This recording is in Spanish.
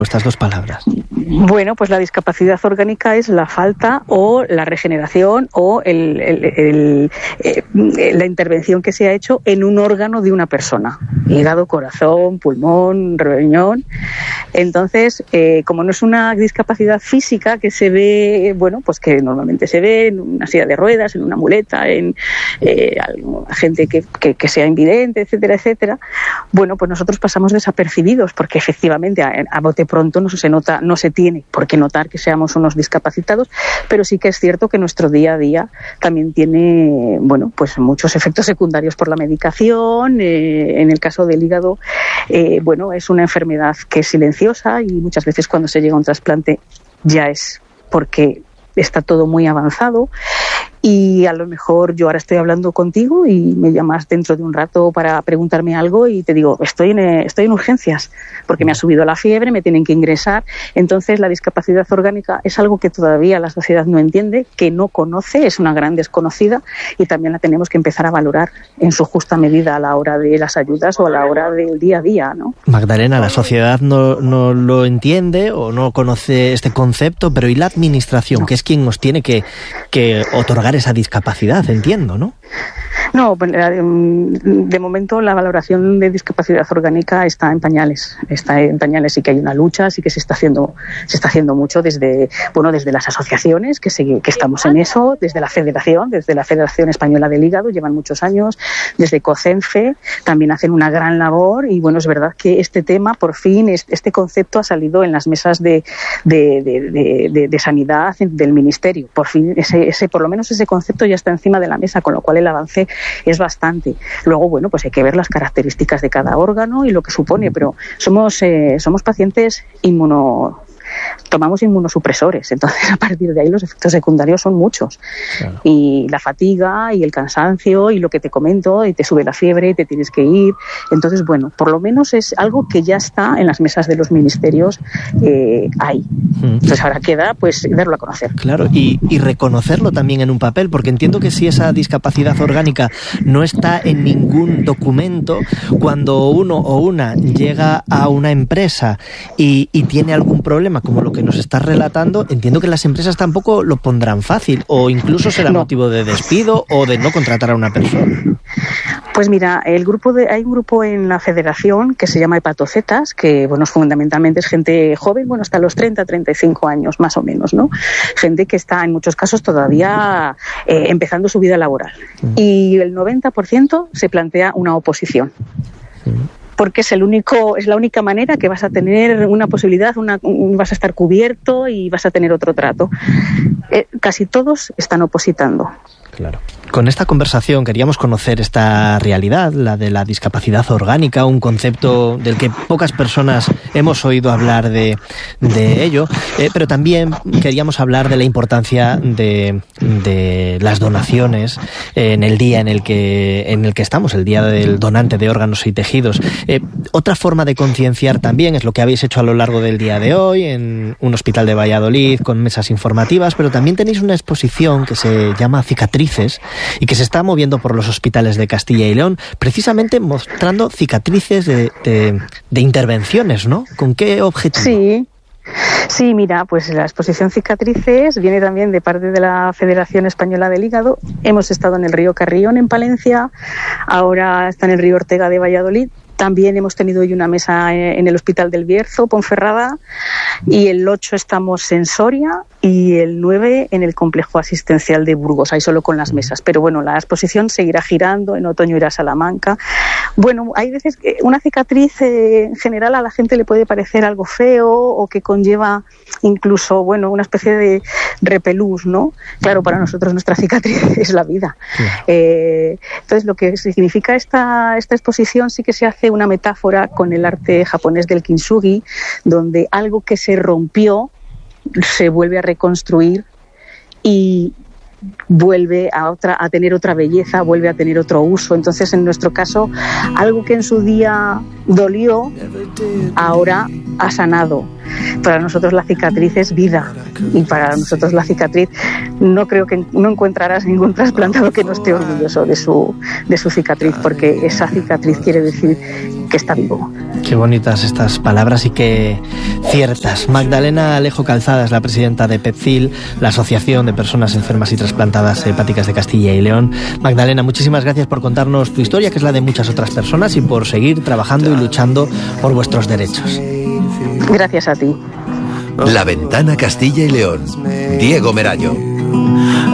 estas dos palabras? Bueno, pues la discapacidad orgánica es la falta o la regeneración o la intervención que se ha hecho en un órgano de una persona. Hígado, corazón, pulmón, riñón. Entonces, como no es una discapacidad física que se ve, bueno, pues que normalmente se ve en una silla de ruedas, en una muleta, en gente que sea invidente, etcétera, etcétera, bueno, pues nosotros pasamos desapercibidos porque efectivamente a bote pronto no se tiene por qué notar que seamos unos discapacitados, pero sí que es cierto que nuestro día a día también tiene, bueno, pues muchos efectos secundarios por la medicación. En el caso del hígado, bueno, es una enfermedad que es silenciosa y muchas veces cuando se llega a un trasplante ya es porque está todo muy avanzado. Y a lo mejor yo ahora estoy hablando contigo y me llamas dentro de un rato para preguntarme algo y te digo, estoy en urgencias porque me ha subido la fiebre, me tienen que ingresar. Entonces la discapacidad orgánica es algo que todavía la sociedad no entiende, que no conoce, es una gran desconocida y también la tenemos que empezar a valorar en su justa medida a la hora de las ayudas o a la hora del día a día, ¿no? Magdalena, la sociedad no lo entiende o no conoce este concepto, pero ¿y la administración, que es quien nos tiene que otorgar esa discapacidad, entiendo, ¿no? No, de momento la valoración de discapacidad orgánica está en pañales. Sí que hay una lucha, sí que se está haciendo mucho desde las asociaciones, que estamos en eso, desde la Federación Española del Hígado, llevan muchos años, desde COCENFE, también hacen una gran labor y bueno, es verdad que este tema, por fin, este concepto ha salido en las mesas de sanidad del Ministerio. Por fin, por lo menos ese concepto ya está encima de la mesa, con lo cual el avance es bastante. Luego, bueno, pues hay que ver las características de cada órgano y lo que supone, pero somos pacientes tomamos inmunosupresores, entonces a partir de ahí los efectos secundarios son muchos. Claro. Y la fatiga y el cansancio y lo que te comento, y te sube la fiebre y te tienes que ir. Entonces, bueno, por lo menos es algo que ya está en las mesas de los ministerios ahí. Entonces ahora queda pues darlo a conocer. Claro, y reconocerlo también en un papel, porque entiendo que si esa discapacidad orgánica no está en ningún documento, cuando uno o una llega a una empresa y tiene algún problema, como lo que nos estás relatando, entiendo que las empresas tampoco lo pondrán fácil, o incluso será motivo de despido o de no contratar a una persona. Pues mira, hay un grupo en la Federación que se llama Hepatocetas, que bueno, fundamentalmente es gente joven, bueno, hasta los 30, 35 años más o menos, ¿no? Gente que está en muchos casos todavía empezando su vida laboral. Y el 90% se plantea una oposición. Porque es la única manera que vas a tener una posibilidad, vas a estar cubierto y vas a tener otro trato. Casi todos están opositando. Claro. Con esta conversación queríamos conocer esta realidad, la de la discapacidad orgánica, un concepto del que pocas personas hemos oído hablar de ello, pero también queríamos hablar de la importancia de las donaciones en el día en el que estamos, el día del donante de órganos y tejidos. Otra forma de concienciar también es lo que habéis hecho a lo largo del día de hoy en un hospital de Valladolid con mesas informativas, pero también tenéis una exposición que se llama Cicatrices y que se está moviendo por los hospitales de Castilla y León, precisamente mostrando cicatrices de intervenciones, ¿no? ¿Con qué objetivo? Sí, mira, pues la exposición Cicatrices viene también de parte de la Federación Española del Hígado. Hemos estado en el río Carrión, en Palencia, ahora está en el río Ortega de Valladolid. También hemos tenido hoy una mesa en el Hospital del Bierzo, Ponferrada, y el 8 estamos en Soria y el 9 en el Complejo Asistencial de Burgos, ahí solo con las mesas. Pero bueno, la exposición seguirá girando, en otoño irá a Salamanca. Bueno, hay veces que una cicatriz en general a la gente le puede parecer algo feo o que conlleva incluso, bueno, una especie de repelús, ¿no? Claro, para nosotros nuestra cicatriz es la vida. Sí. Entonces, lo que significa esta exposición sí que se hace una metáfora con el arte japonés del kintsugi, donde algo que se rompió se vuelve a reconstruir y vuelve a tener otra belleza, vuelve a tener otro uso. Entonces, en nuestro caso, algo que en su día dolió, ahora ha sanado. Para nosotros la cicatriz es vida y para nosotros la cicatriz no creo que no encontrarás ningún trasplantado que no esté orgulloso de su cicatriz, porque esa cicatriz quiere decir que está vivo. Qué bonitas estas palabras y qué ciertas. Magdalena Alejo Calzada es la presidenta de PEPCIL, la Asociación de Personas Enfermas y Trasplantadas Hepáticas de Castilla y León. Magdalena, muchísimas gracias por contarnos tu historia, que es la de muchas otras personas, y por seguir trabajando y luchando por vuestros derechos. Gracias a ti. La Ventana Castilla y León. Diego Merayo.